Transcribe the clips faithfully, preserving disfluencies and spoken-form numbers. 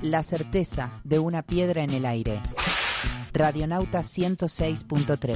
La certeza de una piedra en el aire. Radionauta ciento seis punto tres.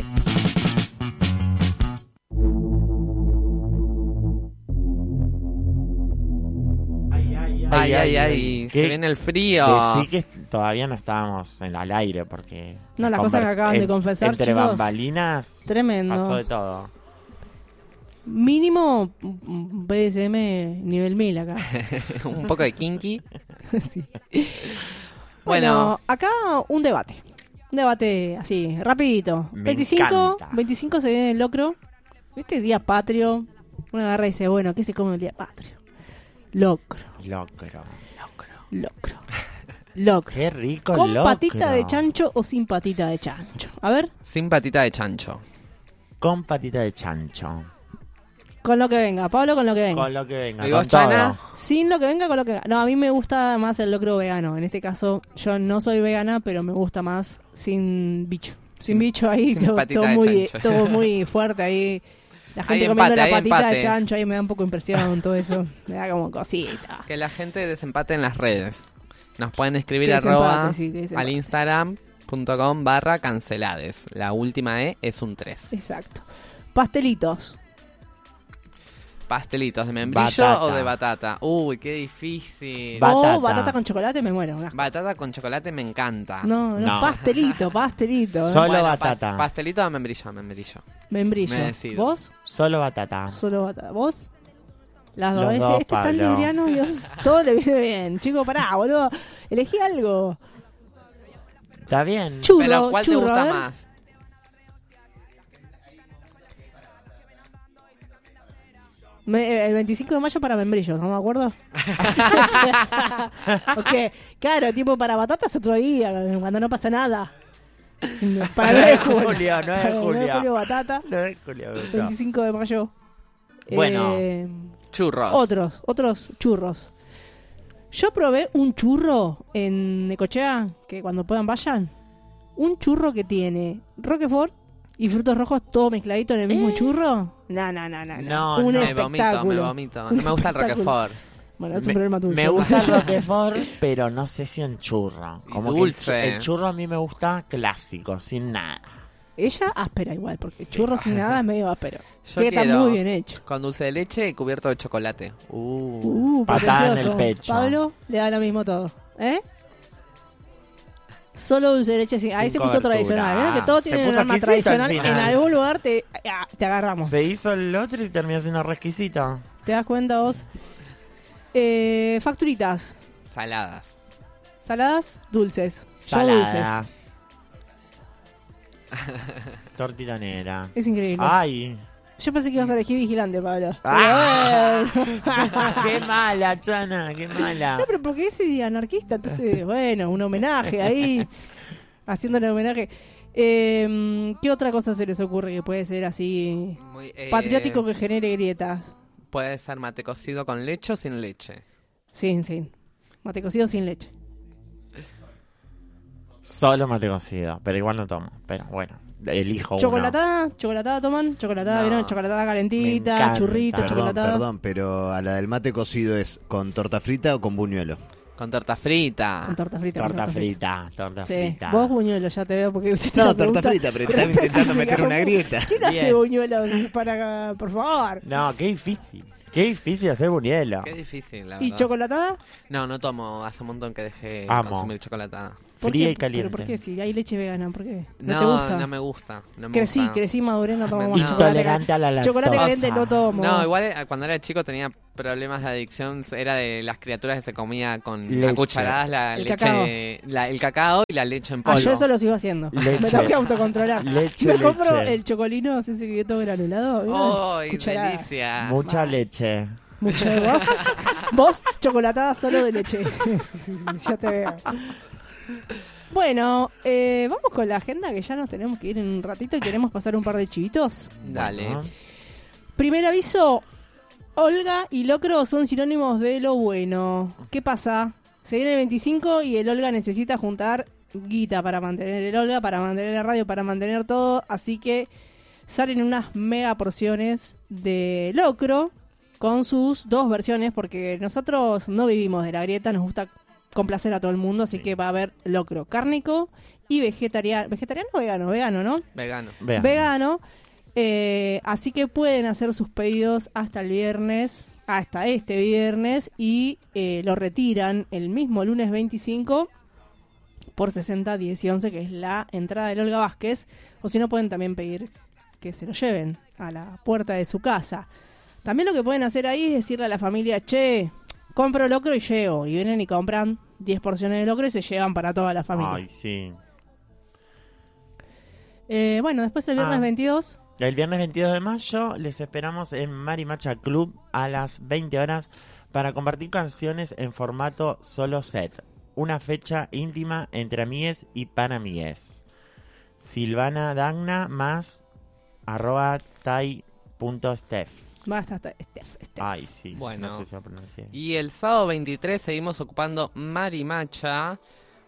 Ay, ay, ay, se viene el frío. Sí que todavía no estábamos en el aire porque... No, las cosas que acaban de confesar, entre chicos, bambalinas, tremendo. pasó de todo. Mínimo B D S M nivel mil acá. Un poco de kinky. Sí. Bueno. Bueno, acá un debate. Un debate así, rapidito. Me veinticinco, encanta. veinticinco se viene el locro. ¿Viste? Día patrio. Uno agarra y dice, bueno, ¿qué se come el día patrio? Locro. Locro. Locro. Locro. Qué rico ¿Con locro. patita de chancho o sin patita de chancho? A ver. Sin patita de chancho. Con patita de chancho. Con lo que venga, Pablo, con lo que venga. Con lo que venga. ¿Y con vos, Chana? todo. Sin lo que venga, con lo que venga. No, a mí me gusta más el locro vegano. En este caso, yo no soy vegana, pero me gusta más sin bicho. Sin, Sin- bicho ahí, sin todo, patita todo de muy, chancho. todo muy fuerte ahí. La gente Hay comiendo empate, la hay patita empate. de chancho, ahí me da un poco de impresión, todo eso. Me da como cosita. Que la gente desempate en las redes. Nos pueden escribir Que arroba desempate, sí, que desempate. al instagram punto com barra cancelades. La última E es un tres. Exacto. Pastelitos. ¿Pastelitos de membrillo Batata. o de batata? Uy, qué difícil. Batata. O batata con chocolate, me muero. Una- Batata con chocolate me encanta. No, no, No. pastelito, pastelito. ¿eh? Solo Bueno, batata. pa- pastelito o membrillo, membrillo. Membrillo. Me decido. ¿Vos? Solo batata. Solo batata. ¿Vos? Las dos. Los Ese- dos, este es tan Pablo. libriano, Dios. Todo le viene bien. Chico, pará, boludo. Elegí algo. Está bien. Churro, Pero ¿cuál churro, te a gusta ver. más? Me- el veinticinco de mayo para membrillo, ¿no me acuerdo? Ok, claro, tipo para batatas otro día, cuando no pasa nada. Para el nueve de julio. Julio, nueve de Para el nueve de julio. julio, batata. No es Julio, no. veinticinco de mayo. Bueno. Eh, Churros. otros, otros churros. Yo probé un churro en Necochea, que cuando puedan vayan. Un churro que tiene Roquefort y frutos rojos todo mezcladito en el mismo churro. No, no, no, no. No, un no. Me vomito, espectáculo. me vomito. Un No me gusta el espectáculo. Roquefort. Bueno, es un Me, problema tuyo. me gusta el Roquefort, pero no sé si en churro. Y Como que dulce. el, chu- el churro a mí me gusta clásico, sin nada. Ella áspera igual, porque Sí. churro sin nada es medio áspero. Yo Tiene que estar quiero muy bien hecho. con dulce de leche y cubierto de chocolate. Uh. Uh, Patada en pretencioso. el pecho. Pablo le da lo mismo todo. ¿Eh? Solo dulce de leche sin... Ahí se Sin puso cobertura. tradicional. ¿Verdad? Que todo Se tiene un puso arma exquisito al tradicional. En final. algún lugar te, ah, te agarramos. Se hizo el otro y terminó siendo resquisito. ¿Te das cuenta vos? Eh, facturitas. Saladas. Saladas, dulces. Yo dulces. Saladas. Tortita negra. Es increíble. Ay. Yo pensé que ibas a elegir vigilante, Pablo. Ah. Pero bueno. Qué mala, Chana, qué mala. No, pero porque ese día anarquista, entonces, bueno, un homenaje ahí, haciéndole homenaje. Eh, ¿Qué otra cosa se les ocurre que puede ser así Muy, eh, patriótico que genere grietas? Puede ser mate cocido con leche o sin leche. Sin, sin. Mate cocido sin leche. Solo mate cocido, pero igual no tomo. Pero bueno, elijo uno. ¿Chocolatada? ¿Chocolatada toman? ¿Chocolatada? No. ¿Vieron? ¿Chocolatada Me calentita? encanta. ¿Churrito? Perdón, Perdón, ¿Chocolatada? perdón, pero a la del mate cocido es con torta frita o con buñuelo. Con torta frita. Con torta frita. con Torta frita, torta Sí. frita. Vos buñuelo, ya te veo porque hiciste No, la torta pregunta. frita, pero estaba intentando meter una grieta. ¿Quién hace Bien. buñuelos para, por favor? No, qué difícil. Qué difícil hacer buñuelo. Qué difícil, la ¿Y verdad. chocolatada? No, no tomo. Hace un montón que dejé de Amo. consumir chocolatada. ¿Por Fría qué? y caliente. ¿Pero por qué? Si hay leche vegana, ¿por qué? ¿No, No, te gusta? no me gusta. No me crecí, gusta. crecí, maduré, no tomo Me- más no. chocolate. Intolerante a la lactosa. Chocolate caliente no tomo. No, igual eh, cuando era chico tenía problemas de adicción. Era de las criaturas que se comía con Leche. a cucharadas la El leche, la- el cacao y la leche en polvo. Ah, yo eso lo sigo haciendo. Leche. Me tengo que autocontrolar. Leche, Me compro leche. el chocolino, ese que todo granulado. ¿vieron? ¡Ay, Cucharadas. delicia! Mucha Mal. leche. Mucho de vos. Vos, chocolatada solo de leche. Sí, sí, sí, ya te veo. Bueno, eh, vamos con la agenda que ya nos tenemos que ir en un ratito y queremos pasar un par de chivitos. Dale. Bueno. Primer aviso, Olga y locro son sinónimos de lo bueno. ¿Qué pasa? Se viene el veinticinco y el Olga necesita juntar guita para mantener el Olga, para mantener la radio, para mantener todo. Así que salen unas mega porciones de locro con sus dos versiones, porque nosotros no vivimos de la grieta, nos gusta complacer a todo el mundo, así Sí. que va a haber locro cárnico y vegetariano, vegetariano o vegano, vegano, ¿no? Vegano. Vean. Vegano, eh, así que pueden hacer sus pedidos hasta el viernes, hasta este viernes, y eh, lo retiran el mismo lunes veinticinco por sesenta, diez y once, que es la entrada del Olga Vázquez, o si no pueden también pedir que se lo lleven a la puerta de su casa. También lo que pueden hacer ahí es decirle a la familia, che, compro locro y llevo, y vienen y compran diez porciones de locro y se llevan para toda la familia. Ay, sí. Eh, bueno, después el viernes Ah. veintidós, El viernes veintidós de mayo les esperamos en Marimacha Club a las veinte horas para compartir canciones en formato solo set. Una fecha íntima entre amigues y panamigues. Silvana Dagna más arroba tai punto stef. va hasta, hasta Steph, Steph. Ay, sí. Bueno. No sé si lo pronuncié. Y el sábado veintitrés seguimos ocupando Marimacha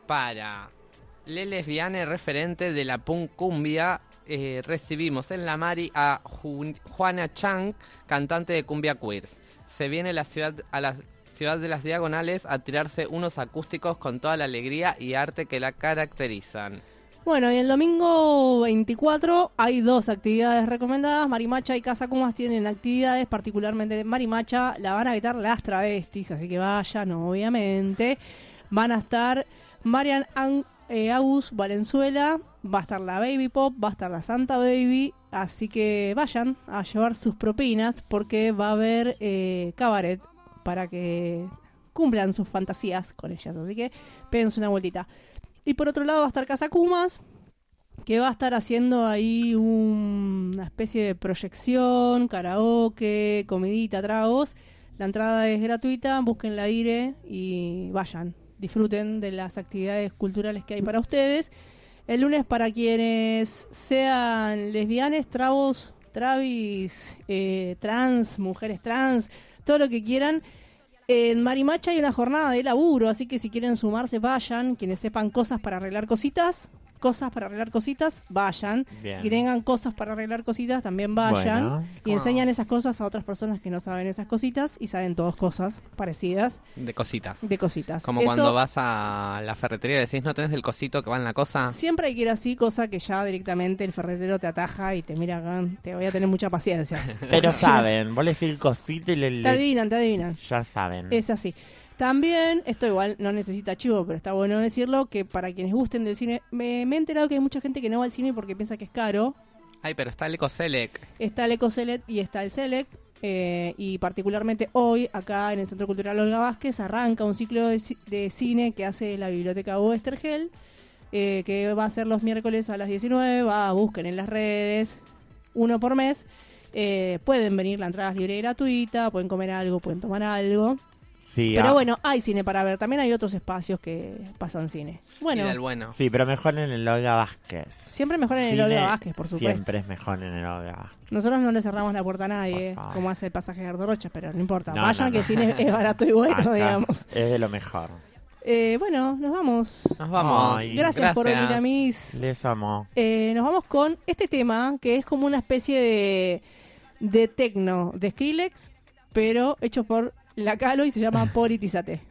para Leles Viane, referente de la punk cumbia. Eh, recibimos en la Mari a Ju- Juana Chang, cantante de cumbia queers. Se viene la ciudad, a la ciudad de las Diagonales a tirarse unos acústicos con toda la alegría y arte que la caracterizan. Bueno, y el domingo veinticuatro hay dos actividades recomendadas. Marimacha y Casa Cumas tienen actividades, particularmente Marimacha la van a evitar las travestis, así que vayan, obviamente. Van a estar Marian An- eh, Agus Valenzuela, va a estar la Baby Pop, va a estar la Santa Baby, así que vayan a llevar sus propinas porque va a haber eh, cabaret para que cumplan sus fantasías con ellas, así que péguense una vueltita. Y por otro lado va a estar Casa Cumas, que va a estar haciendo ahí un- una especie de proyección, karaoke, comidita, tragos. La entrada es gratuita, busquen la aire y vayan, disfruten de las actividades culturales que hay para ustedes. El lunes para quienes sean lesbianas, trabos, travis, eh, trans, mujeres trans, todo lo que quieran. En Marimacha hay una jornada de laburo, así que si quieren sumarse, vayan. Quienes sepan cosas para arreglar cositas, cosas para arreglar cositas, vayan. Bien. Y tengan cosas para arreglar cositas, también vayan. Bueno. Y enseñan esas cosas a otras personas que no saben esas cositas y saben todas cosas parecidas De cositas. de cositas. Como Eso cuando vas a la ferretería y decís, ¿no tenés el cosito que va en la cosa? siempre hay que ir así, cosa que ya directamente el ferretero te ataja y te mira acá, te voy a tener mucha paciencia. Pero saben, vos le decís el cosito y le, Te le- adivinan, te adivinan. ya saben. Es así. También, esto igual no necesita chivo, pero está bueno decirlo, que para quienes gusten del cine, me, me he enterado que hay mucha gente que no va al cine porque piensa que es caro. Ay, pero está el Ecoselec. Está el Ecoselect y está el Select, eh, y particularmente hoy, acá en el Centro Cultural Olga Vázquez, arranca un ciclo de, ci- de cine que hace la Biblioteca Oestergel, eh, que va a ser los miércoles a las diecinueve, va, busquen en las redes, uno por mes. Eh, pueden venir, la entrada es libre y gratuita, pueden comer algo, pueden tomar algo. Sí, Pero ah, bueno, hay cine para ver. También hay otros espacios que pasan cine. Bueno, Y del bueno. Sí, pero mejor en el Olga Vázquez. Siempre mejor en el Cine Olga Vázquez, por supuesto. Siempre es mejor en el Olga Vázquez. nosotros no le cerramos la puerta a nadie, Por favor. como hace el pasaje de Rocha, pero no importa. No, Vayan no, que no. el cine es barato y bueno, Acá digamos. Es de lo mejor. Eh, bueno, nos vamos. Nos vamos. Ay, Gracias, por venir a mis. Les amo. Eh, nos vamos con este tema que es como una especie de, de tecno de Skrillex, pero hecho por la Calo y se llama Politizate.